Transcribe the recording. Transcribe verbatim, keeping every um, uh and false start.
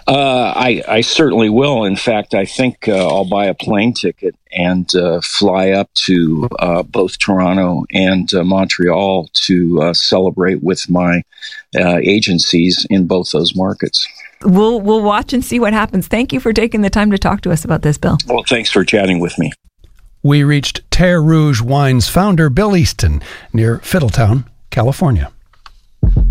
Uh, I, I certainly will. In fact, I think uh, I'll buy a plane ticket and uh, fly up to uh, both Toronto and uh, Montreal to uh, celebrate with my uh, agencies in both those markets. We'll we'll watch and see what happens. Thank you for taking the time to talk to us about this, Bill. Well, thanks for chatting with me. We reached Terre Rouge Wine's founder, Bill Easton, near Fiddletown, California.